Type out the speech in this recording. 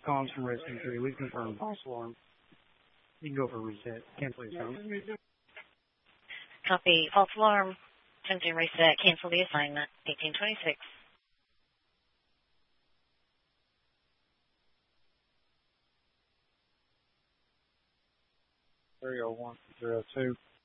Comms from Rescue 3. We've confirmed false alarm. You can go for reset. Cancel your phone. Copy. False alarm. Attempting reset. Cancel the assignment. 1826. 30102.